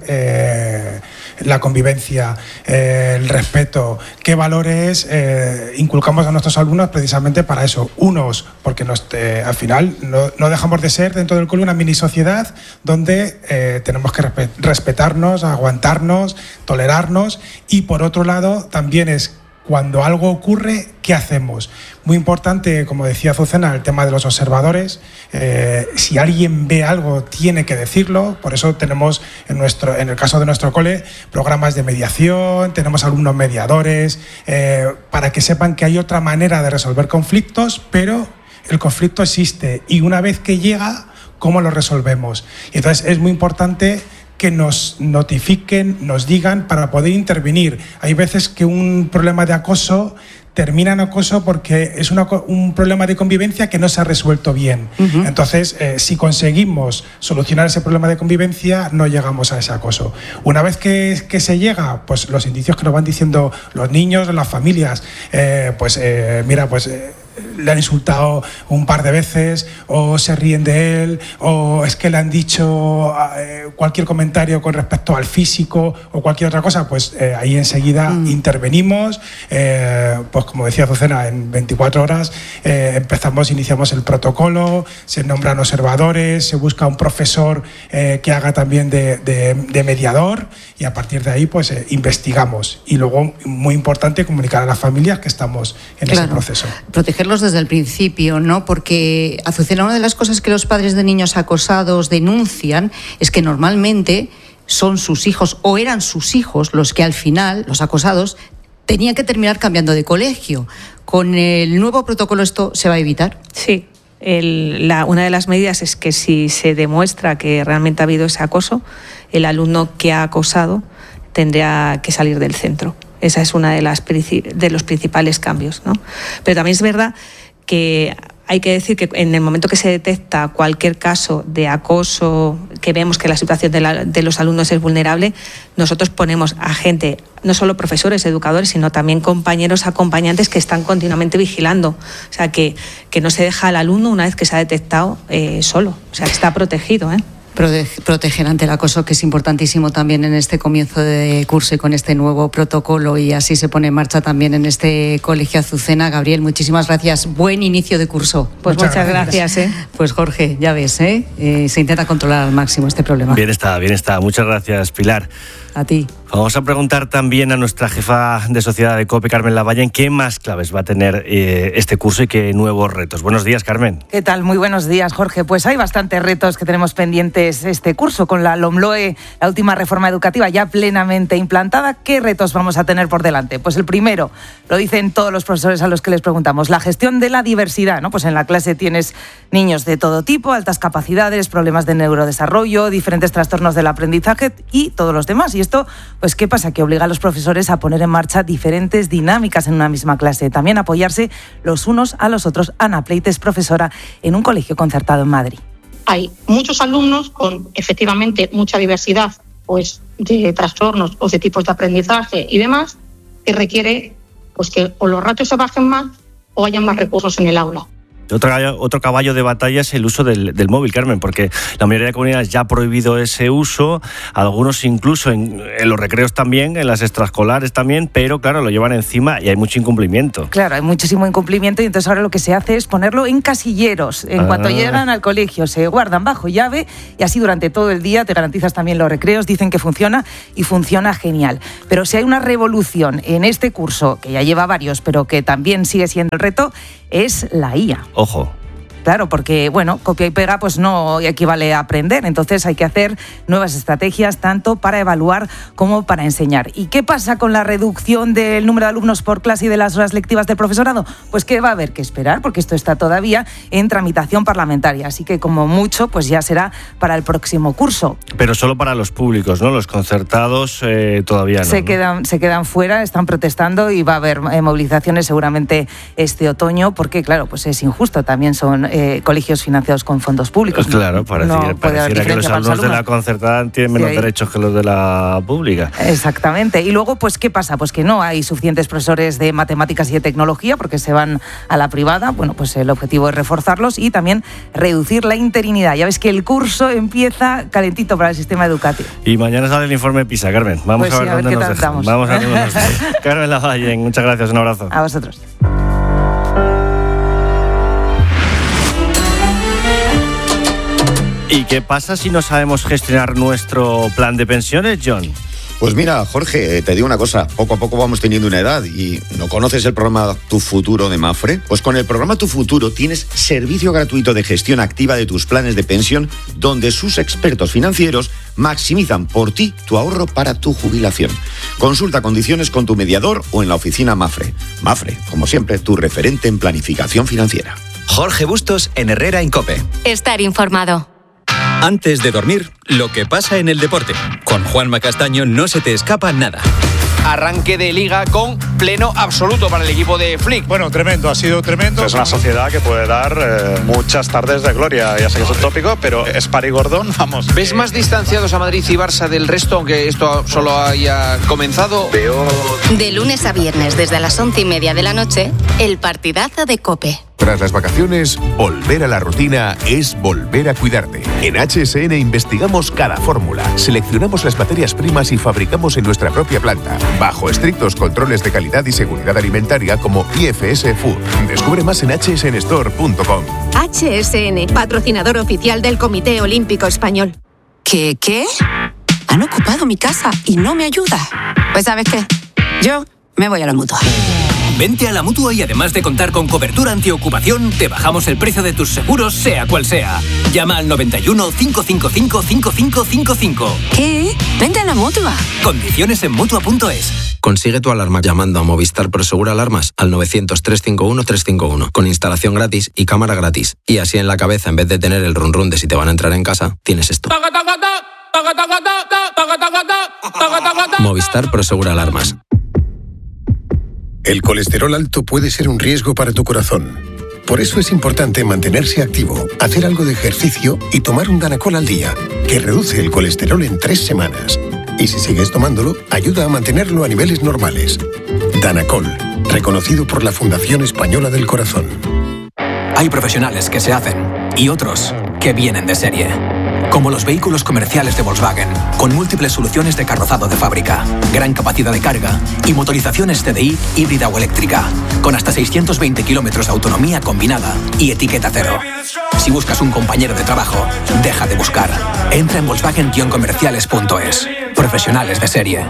la convivencia, el respeto, qué valores inculcamos a nuestros alumnos precisamente para eso. Unos, porque al final no dejamos de ser dentro del cole una mini sociedad donde tenemos que respetarnos, aguantarnos, tolerarnos, y por otro lado también es, cuando algo ocurre, ¿qué hacemos? Muy importante, como decía Azucena, el tema de los observadores. Si alguien ve algo, tiene que decirlo. Por eso tenemos, en el caso de nuestro cole, programas de mediación, tenemos alumnos mediadores, para que sepan que hay otra manera de resolver conflictos, pero el conflicto existe, y una vez que llega, ¿cómo lo resolvemos? Y entonces es muy importante que nos notifiquen, nos digan, para poder intervenir. Hay veces que un problema de acoso termina en acoso porque es un problema de convivencia que no se ha resuelto bien. Uh-huh. Entonces, si conseguimos solucionar ese problema de convivencia, no llegamos a ese acoso. Una vez que se llega, pues los indicios que nos van diciendo los niños, las familias, le han insultado un par de veces, o se ríen de él, o es que le han dicho cualquier comentario con respecto al físico o cualquier otra cosa, pues ahí enseguida intervenimos. Pues como decía Azucena, en 24 horas iniciamos el protocolo, se nombran observadores, se busca un profesor que haga también de mediador, y a partir de ahí pues investigamos. Y luego, muy importante, comunicar a las familias que estamos en ese proceso. Protegerlos desde el principio, ¿no? Porque, Azucena, una de las cosas que los padres de niños acosados denuncian es que normalmente son sus hijos, o eran sus hijos, los que al final, los acosados, tenían que terminar cambiando de colegio. ¿Con el nuevo protocolo esto se va a evitar? Sí. Una de las medidas es que si se demuestra que realmente ha habido ese acoso, el alumno que ha acosado tendría que salir del centro. Esa es una de los principales cambios, ¿no? Pero también es verdad que hay que decir que en el momento que se detecta cualquier caso de acoso, que vemos que la situación de los alumnos es vulnerable, nosotros ponemos a gente, no solo profesores, educadores, sino también compañeros, acompañantes, que están continuamente vigilando. O sea, que no se deja al alumno, una vez que se ha detectado, solo. O sea, que está protegido, Proteger ante el acoso, que es importantísimo también en este comienzo de curso y con este nuevo protocolo, y así se pone en marcha también en este colegio. Azucena, Gabriel, muchísimas gracias. Buen inicio de curso. Pues muchas gracias. Pues Jorge, ya ves, se intenta controlar al máximo este problema. Bien está. Muchas gracias, Pilar. A ti. Vamos a preguntar también a nuestra jefa de sociedad de COPE, Carmen Lavalle, qué más claves va a tener este curso y qué nuevos retos. Buenos días, Carmen. ¿Qué tal? Muy buenos días, Jorge. Pues hay bastantes retos que tenemos pendientes este curso con la LOMLOE, la última reforma educativa ya plenamente implantada. ¿Qué retos vamos a tener por delante? Pues el primero, lo dicen todos los profesores a los que les preguntamos, la gestión de la diversidad, ¿no? Pues en la clase tienes niños de todo tipo, altas capacidades, problemas de neurodesarrollo, diferentes trastornos del aprendizaje y todos los demás. Y esto, pues ¿qué pasa? Que obliga a los profesores a poner en marcha diferentes dinámicas en una misma clase. También apoyarse los unos a los otros. Ana Plate es profesora en un colegio concertado en Madrid. Hay muchos alumnos con efectivamente mucha diversidad pues, de trastornos o de tipos de aprendizaje y demás, que requiere pues, que o los ratios se bajen más o haya más recursos en el aula. Otro caballo de batalla es el uso del móvil, Carmen, porque la mayoría de comunidades ya ha prohibido ese uso, algunos incluso en los recreos también, en las extraescolares también, pero claro, lo llevan encima y hay mucho incumplimiento. Claro, hay muchísimo incumplimiento y entonces ahora lo que se hace es ponerlo en casilleros. En cuanto llegan al colegio se guardan bajo llave y así durante todo el día te garantizas también los recreos, dicen que funciona y funciona genial. Pero si hay una revolución en este curso, que ya lleva varios, pero que también sigue siendo el reto, es la IA. Ojo. Claro, porque, bueno, copia y pega pues no equivale a aprender, entonces hay que hacer nuevas estrategias tanto para evaluar como para enseñar. ¿Y qué pasa con la reducción del número de alumnos por clase y de las horas lectivas del profesorado? Pues que va a haber que esperar, porque esto está todavía en tramitación parlamentaria, así que como mucho pues ya será para el próximo curso. Pero solo para los públicos, ¿no? Los concertados todavía no. Se quedan fuera, están protestando y va a haber movilizaciones seguramente este otoño, porque claro, pues es injusto, también son colegios financiados con fondos públicos. Pues claro, pareciera que los alumnos de la concertada tienen menos derechos que los de la pública. Exactamente. Y luego, pues, ¿qué pasa? Pues que no hay suficientes profesores de matemáticas y de tecnología porque se van a la privada. Bueno, pues el objetivo es reforzarlos y también reducir la interinidad. Ya ves que el curso empieza calentito para el sistema educativo. Y mañana sale el informe PISA, Carmen. Vamos pues a ver dónde nos dejamos. Vamos a ver dónde nos dejamos. Carmen Lavalle, muchas gracias, un abrazo. A vosotros. ¿Y qué pasa si no sabemos gestionar nuestro plan de pensiones, John? Pues mira, Jorge, te digo una cosa, poco a poco vamos teniendo una edad y ¿no conoces el programa Tu Futuro de Mapfre? Pues con el programa Tu Futuro tienes servicio gratuito de gestión activa de tus planes de pensión donde sus expertos financieros maximizan por ti tu ahorro para tu jubilación. Consulta condiciones con tu mediador o en la oficina Mapfre. Mapfre, como siempre, tu referente en planificación financiera. Jorge Bustos en Herrera en COPE. Estar informado. Antes de dormir, lo que pasa en el deporte. Con Juanma Castaño no se te escapa nada. Arranque de liga con pleno absoluto para el equipo de Flick. Bueno, tremendo, ha sido tremendo. Es una sociedad que puede dar muchas tardes de gloria, ya sé que es un tópico, pero es Parigordón, vamos. ¿Ves más distanciados a Madrid y Barça del resto, aunque esto solo haya comenzado? De lunes a viernes, desde las 11:30 de la noche, el partidazo de COPE. Tras las vacaciones, volver a la rutina es volver a cuidarte. En HSN investigamos cada fórmula, seleccionamos las materias primas y fabricamos en nuestra propia planta, bajo estrictos controles de calidad y seguridad alimentaria como IFS Food. Descubre más en hsnstore.com. HSN, patrocinador oficial del Comité Olímpico Español. ¿Qué? Han ocupado mi casa y no me ayuda. Pues ¿sabes qué? Yo me voy a la Mutua. Vente a la Mutua y además de contar con cobertura antiocupación, te bajamos el precio de tus seguros, sea cual sea. Llama al 91 555 5555. ¿Qué? Vente a la Mutua. Condiciones en Mutua.es. Consigue tu alarma llamando a Movistar Prosegura Alarmas al 900-351-351 con instalación gratis y cámara gratis. Y así en la cabeza, en vez de tener el run run de si te van a entrar en casa, tienes esto. Movistar Prosegura Alarmas. El colesterol alto puede ser un riesgo para tu corazón. Por eso es importante mantenerse activo, hacer algo de ejercicio y tomar un Danacol al día, que reduce el colesterol en 3 semanas. Y si sigues tomándolo, ayuda a mantenerlo a niveles normales. Danacol, reconocido por la Fundación Española del Corazón. Hay profesionales que se hacen y otros que vienen de serie. Como los vehículos comerciales de Volkswagen, con múltiples soluciones de carrozado de fábrica, gran capacidad de carga y motorizaciones TDI híbrida o eléctrica, con hasta 620 kilómetros de autonomía combinada y etiqueta cero. Si buscas un compañero de trabajo, deja de buscar. Entra en Volkswagen-comerciales.es. Profesionales de serie.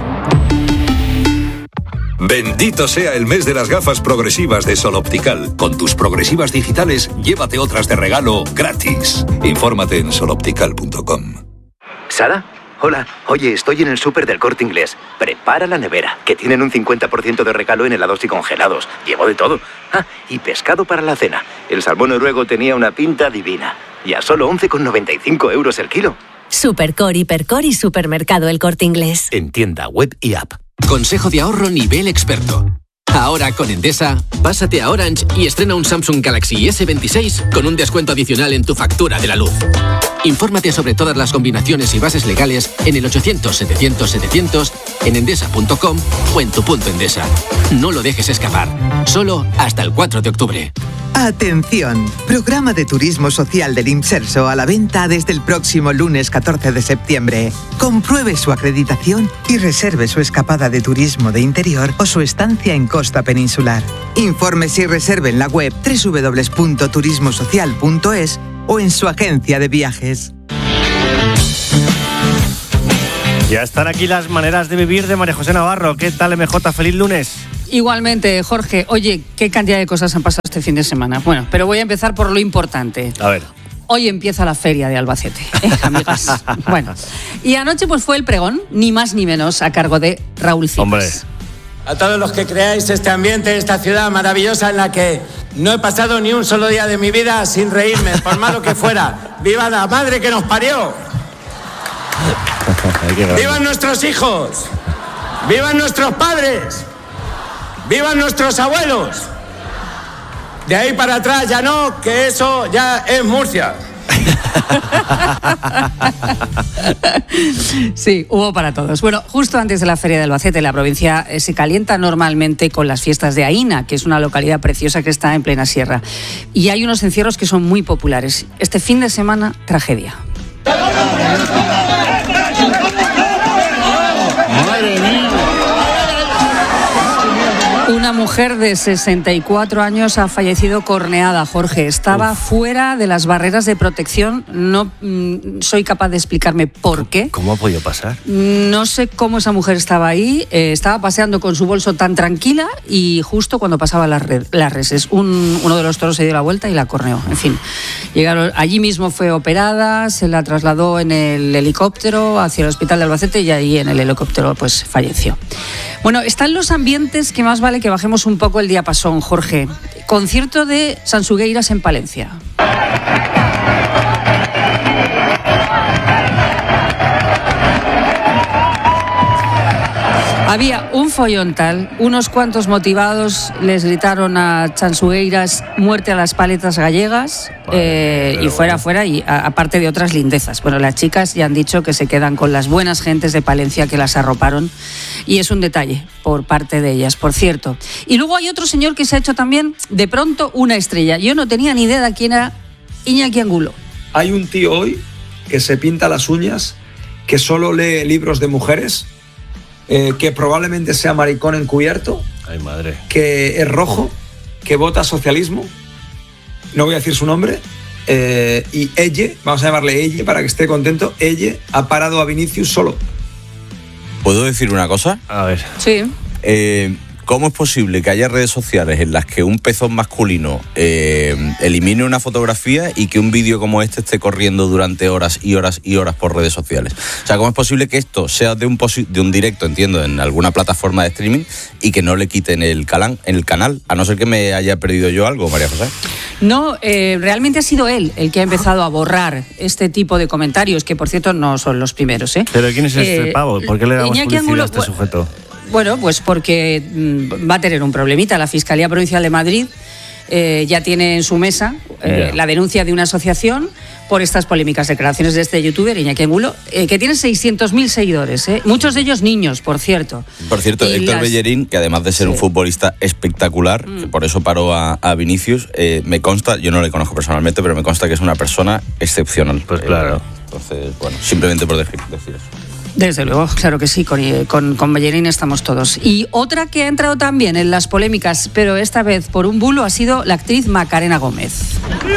Bendito sea el mes de las gafas progresivas de Sol Optical. Con tus progresivas digitales, llévate otras de regalo gratis. Infórmate en soloptical.com. ¿Sara? Hola. Oye, estoy en el súper del Corte Inglés. Prepara la nevera, que tienen un 50% de regalo en helados y congelados. Llevo de todo. Ah, y pescado para la cena. El salmón noruego tenía una pinta divina. Y a solo 11,95 € el kilo. Supercor, Hipercor y Supermercado El Corte Inglés. En tienda web y app. Consejo de ahorro nivel experto. Ahora con Endesa, pásate a Orange y estrena un Samsung Galaxy S26 con un descuento adicional en tu factura de la luz. Infórmate sobre todas las combinaciones y bases legales en el 800-700-700, en endesa.com o en tu punto Endesa. No lo dejes escapar. Solo hasta el 4 de octubre. Atención, programa de turismo social del Imserso a la venta desde el próximo lunes 14 de septiembre. Compruebe su acreditación y reserve su escapada de turismo de interior o su estancia en Costa Peninsular. Infórmese y reserve en la web www.turismosocial.es o en su agencia de viajes. Ya están aquí las maneras de vivir de María José Navarro. ¿Qué tal, MJ? Feliz lunes. Igualmente, Jorge. Oye, qué cantidad de cosas han pasado este fin de semana. Bueno, pero voy a empezar por lo importante. A ver. Hoy empieza la feria de Albacete, amigas. Bueno, y anoche pues fue el pregón, ni más ni menos, a cargo de Raúl Cimas. Hombre. A todos los que creáis este ambiente, esta ciudad maravillosa en la que no he pasado ni un solo día de mi vida sin reírme, por malo que fuera. ¡Viva la madre que nos parió! ¡Vivan nuestros hijos! ¡Vivan nuestros padres! ¡Vivan nuestros abuelos! De ahí para atrás ya no, que eso ya es Murcia. Sí, hubo para todos. Bueno, justo antes de la Feria de Albacete, la provincia se calienta normalmente con las fiestas de Aína, que es una localidad preciosa que está en plena sierra. Y hay unos encierros que son muy populares. Este fin de semana, tragedia. Una mujer de 64 años ha fallecido corneada, Jorge. Estaba fuera de las barreras de protección. No soy capaz de explicarme por qué. ¿Cómo ha podido pasar? No sé cómo esa mujer estaba ahí. Estaba paseando con su bolso tan tranquila y justo cuando pasaba las reses, uno de los toros se dio la vuelta y la corneó. En fin, llegaron, allí mismo fue operada, se la trasladó en el helicóptero hacia el hospital de Albacete y ahí en el helicóptero pues falleció. Bueno, están los ambientes que más vale que bajemos un poco el diapasón, Jorge. Concierto de Sansugueiras en Palencia. Había un follón tal, unos cuantos motivados les gritaron a Sansugueiras muerte a las paletas gallegas, y fuera, y aparte de otras lindezas. Bueno, las chicas ya han dicho que se quedan con las buenas gentes de Palencia que las arroparon, y es un detalle por parte de ellas, por cierto. Y luego hay otro señor que se ha hecho también de pronto una estrella. Yo no tenía ni idea de quién era Iñaki Angulo. Hay un tío hoy que se pinta las uñas, que solo lee libros de mujeres, que probablemente sea maricón encubierto. Ay, madre. Que es rojo, que vota socialismo, no voy a decir su nombre, y ella, vamos a llamarle ella para que esté contento, ella ha parado a Vinicius solo. ¿Puedo decir una cosa? A ver. Sí. ¿Cómo es posible que haya redes sociales en las que un pezón masculino elimine una fotografía y que un vídeo como este esté corriendo durante horas y horas y horas por redes sociales? O sea, ¿cómo es posible que esto sea de un directo, entiendo, en alguna plataforma de streaming y que no le quiten el canal? A no ser que me haya perdido yo algo, María José. No, realmente ha sido él el que ha empezado a borrar este tipo de comentarios, que por cierto no son los primeros. ¿Pero quién es este pavo? ¿Por qué le damos Iñaki publicidad Angulo, a este sujeto? Bueno, pues porque va a tener un problemita. La Fiscalía Provincial de Madrid ya tiene en su mesa la denuncia de una asociación por estas polémicas declaraciones de este youtuber, Iñaki Angulo, que tiene 600.000 seguidores, muchos de ellos niños, por cierto. Por cierto, Héctor Bellerín, que además de ser un futbolista espectacular, que por eso paró a Vinicius, me consta, yo no le conozco personalmente, pero me consta que es una persona excepcional. Pues claro. Entonces, bueno, simplemente por decir eso. Desde luego, claro que sí, con Bellerín estamos todos. Y otra que ha entrado también en las polémicas, pero esta vez por un bulo, ha sido la actriz Macarena Gómez.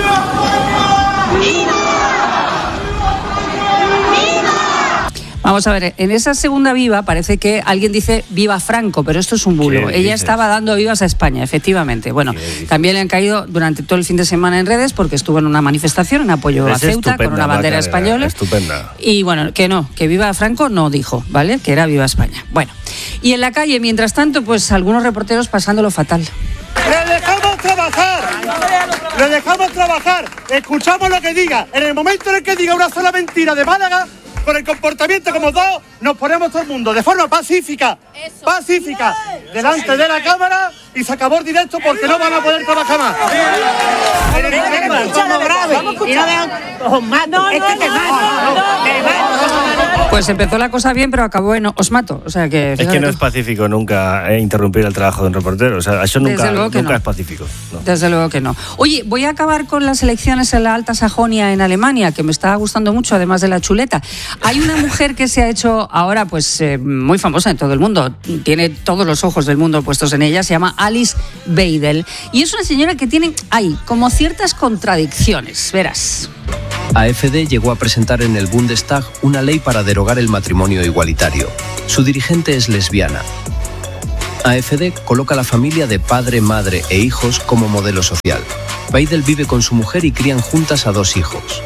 Vamos a ver, en esa segunda viva parece que alguien dice viva Franco, pero esto es un bulo. Ella estaba dando vivas a España, efectivamente. Bueno, también le han caído durante todo el fin de semana en redes porque estuvo en una manifestación en apoyo a Ceuta con una bandera española. Estupenda. Y bueno, que viva Franco no dijo, ¿vale? Que era viva España. Bueno, y en la calle, mientras tanto, pues algunos reporteros pasándolo fatal. ¡Le dejamos trabajar! ¡Le dejamos trabajar! Escuchamos lo que diga. En el momento en el que diga una sola mentira de Málaga, con el comportamiento como dos, nos ponemos todo el mundo de forma pacífica, delante de la cámara y se acabó el directo porque no van a poder trabajar más. Pues empezó la cosa bien, pero acabó en os mato. O sea que, es que no es pacífico nunca interrumpir el trabajo de un reportero. O sea, eso nunca es pacífico. No. Desde luego que no. Oye, voy a acabar con las elecciones en la Alta Sajonia en Alemania, que me está gustando mucho, además de la chuleta. Hay una mujer que se ha hecho ahora pues muy famosa en todo el mundo. Tiene todos los ojos del mundo puestos en ella. Se llama Alice Weidel. Y es una señora que tiene como ciertas contradicciones. Verás. AfD llegó a presentar en el Bundestag una ley para derogar el matrimonio igualitario. Su dirigente es lesbiana. AfD coloca a la familia de padre, madre e hijos como modelo social. Weidel vive con su mujer y crían juntas a 2 hijos.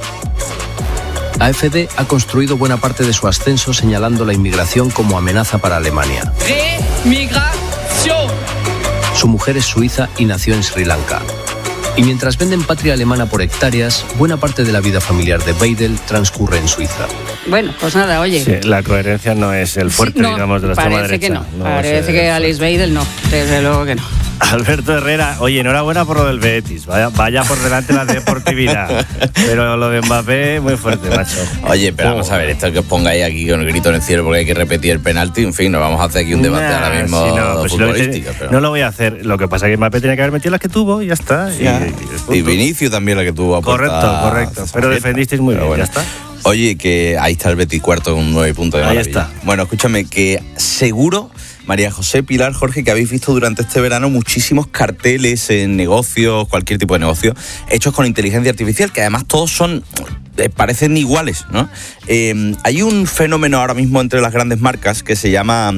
AfD ha construido buena parte de su ascenso señalando la inmigración como amenaza para Alemania. Remigración. Su mujer es suiza y nació en Sri Lanka. Y mientras venden patria alemana por hectáreas, buena parte de la vida familiar de Weidel transcurre en Suiza. Bueno, pues nada, oye. Sí, la coherencia no es el fuerte, digamos, de la extrema derecha. Parece que Alice Weidel no, desde luego que no. Alberto Herrera, oye, enhorabuena por lo del Betis. Vaya por delante la deportividad. Pero lo de Mbappé, muy fuerte, macho. Oye, pero vamos a ver, esto que os pongáis aquí con el grito en el cielo porque hay que repetir el penalti, en fin, no vamos a hacer aquí un debate ahora mismo futbolístico. No lo voy a hacer. Lo que pasa es que Mbappé tenía que haber metido las que tuvo y ya está. Y Vinicius también la que tuvo. Correcto. Pero defendisteis muy bien, bueno. Ya está. Oye, que ahí está el Betis cuarto con 9 puntos de maravilla. Ahí está. Bueno, escúchame, que seguro, María José, Pilar, Jorge, que habéis visto durante este verano muchísimos carteles en negocios, cualquier tipo de negocio, hechos con inteligencia artificial, que además todos parecen iguales, ¿no? Hay un fenómeno ahora mismo entre las grandes marcas que se llama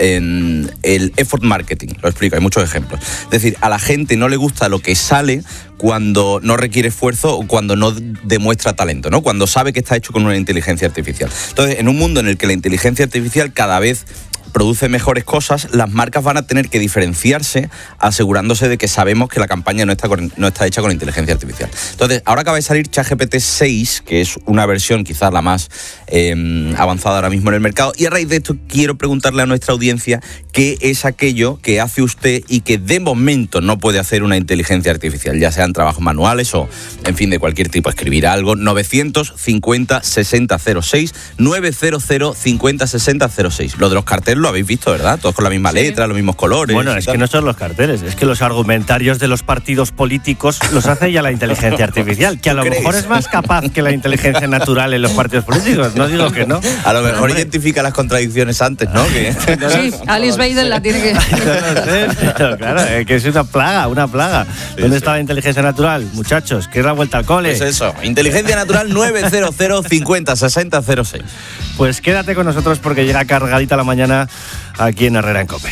el effort marketing. Lo explico, hay muchos ejemplos. Es decir, a la gente no le gusta lo que sale cuando no requiere esfuerzo o cuando no demuestra talento, ¿no? Cuando sabe que está hecho con una inteligencia artificial. Entonces, en un mundo en el que la inteligencia artificial cada vez produce mejores cosas, las marcas van a tener que diferenciarse asegurándose de que sabemos que la campaña no está hecha con inteligencia artificial. Entonces, ahora acaba de salir ChatGPT 6, que es una versión quizás la más avanzada ahora mismo en el mercado, y a raíz de esto quiero preguntarle a nuestra audiencia qué es aquello que hace usted y que de momento no puede hacer una inteligencia artificial, ya sean trabajos manuales o, en fin, de cualquier tipo, escribir algo. 950 6006, 900 50 6006. Lo de los carteles lo habéis visto, ¿verdad? Todos con la misma letra, los mismos colores. Bueno, es que no son los carteles, es que los argumentarios de los partidos políticos los hace ya la inteligencia artificial, que a lo mejor es más capaz que la inteligencia natural en los partidos políticos, no digo que no. A lo mejor identifica las contradicciones antes, ¿no? Sí, Alice Weidel la tiene que... No sé, pero claro, que es una plaga. ¿Dónde está la inteligencia natural? Muchachos, que es la vuelta al cole. Pues eso, inteligencia natural 900 50 60 06. Pues quédate con nosotros porque llega cargadita la mañana aquí en Herrera en COPE.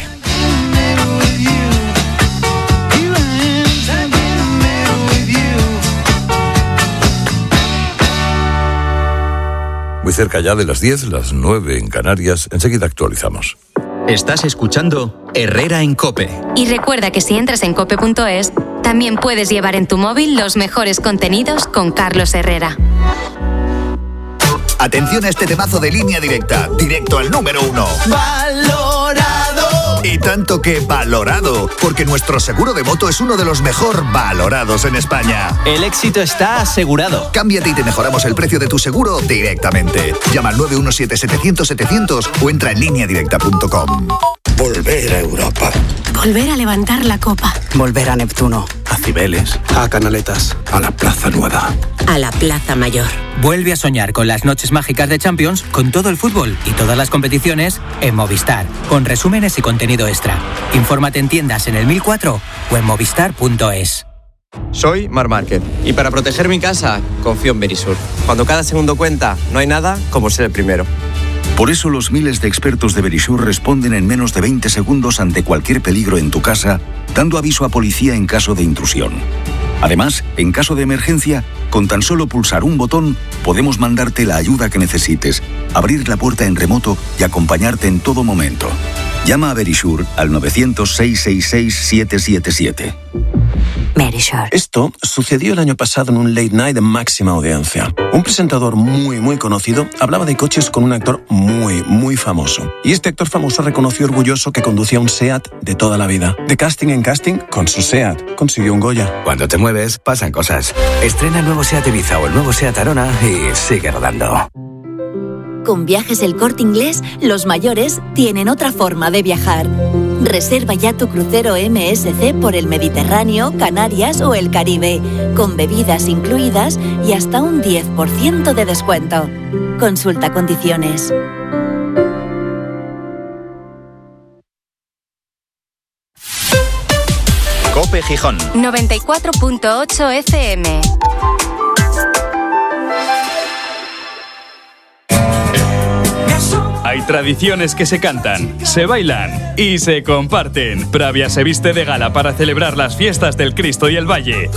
Muy cerca ya de las 10, las 9 en Canarias. Enseguida actualizamos. Estás escuchando Herrera en COPE. Y recuerda que si entras en cope.es, también puedes llevar en tu móvil los mejores contenidos con Carlos Herrera. Atención a este temazo de Línea Directa, directo al número 1. ¡Valorado! Y tanto que valorado, porque nuestro seguro de moto es uno de los mejor valorados en España. El éxito está asegurado. Cámbiate y te mejoramos el precio de tu seguro directamente. Llama al 917-700-700 o entra en lineadirecta.com. Volver a Europa. Volver a levantar la copa. Volver a Neptuno. A Cibeles. A Canaletas. A la Plaza Nueva. A la Plaza Mayor. Vuelve a soñar con las noches mágicas de Champions, con todo el fútbol y todas las competiciones en Movistar, con resúmenes y contenido extra. Infórmate en tiendas en el 1004 o en movistar.es. Soy Marc Márquez y para proteger mi casa confío en Verisur. Cuando cada segundo cuenta, no hay nada como ser el primero. Por eso los miles de expertos de Verisur responden en menos de 20 segundos ante cualquier peligro en tu casa, dando aviso a policía en caso de intrusión. Además, en caso de emergencia, Con tan solo pulsar un botón, podemos mandarte la ayuda que necesites, abrir la puerta en remoto y acompañarte en todo momento. Llama a Verisure al 900-666-777. Verisure. Esto sucedió el año pasado en un late night de máxima audiencia. Un presentador muy conocido hablaba de coches con un actor muy famoso. Y este actor famoso reconoció orgulloso que conducía un SEAT de toda la vida. De casting en casting, con su SEAT consiguió un Goya. Cuando te mueves, pasan cosas. Estrena el nuevo SEAT Ibiza o el nuevo SEAT Arona y sigue rodando. Con Viajes El Corte Inglés, los mayores tienen otra forma de viajar. Reserva ya tu crucero MSC por el Mediterráneo, Canarias o el Caribe, con bebidas incluidas y hasta un 10% de descuento. Consulta condiciones. COPE Gijón 94.8 FM. Hay tradiciones que se cantan, se bailan y se comparten. Pravia se viste de gala para celebrar las fiestas del Cristo y el Valle.